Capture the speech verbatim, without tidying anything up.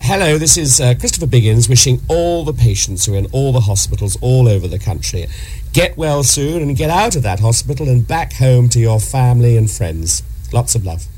Hello, this is uh, Christopher Biggins wishing all the patients who are in all the hospitals all over the country get well soon and get out of that hospital and back home to your family and friends. Lots of love.